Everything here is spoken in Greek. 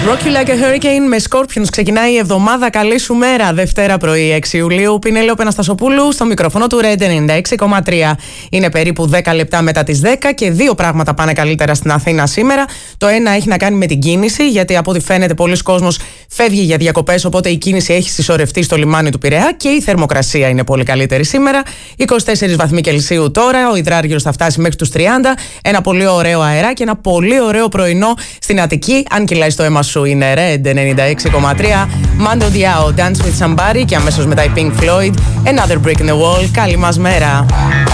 Rock You Like a Hurricane με Scorpions. Ξεκινάει η εβδομάδα. Καλή σου μέρα. Δευτέρα πρωί, 6 Ιουλίου. Πινέλεο Πεναστασοπούλου στο μικρόφωνο του Red 96,3. Είναι περίπου 10 λεπτά μετά τις 10 και δύο πράγματα πάνε καλύτερα στην Αθήνα σήμερα. Το ένα έχει να κάνει με την κίνηση, γιατί από ό,τι φαίνεται πολλοί κόσμος φεύγει για διακοπές, οπότε η κίνηση έχει συσσωρευτεί στο λιμάνι του Πειραιά και η θερμοκρασία είναι πολύ καλύτερη σήμερα. 24 βαθμοί Κελσίου τώρα, ο υδράργυρος θα φτάσει μέχρι τους 30. Ένα πολύ ωραίο αεράκι, ένα πολύ ωραίο πρωινό στην Αττική, αν κυλάει στο αίμα σου. Είναι Red 96,3. Mando Diao, Dance with Somebody και αμέσως μετά η Pink Floyd, Another Brick in the Wall. Καλή μας μέρα.